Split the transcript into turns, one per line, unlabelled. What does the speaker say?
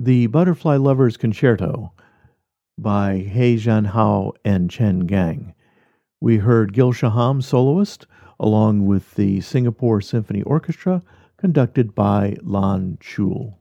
The Butterfly Lovers Concerto by He Jianhao and Chen Gang. We heard Gil Shaham, soloist, along with the Singapore Symphony Orchestra, conducted by Lan Chul.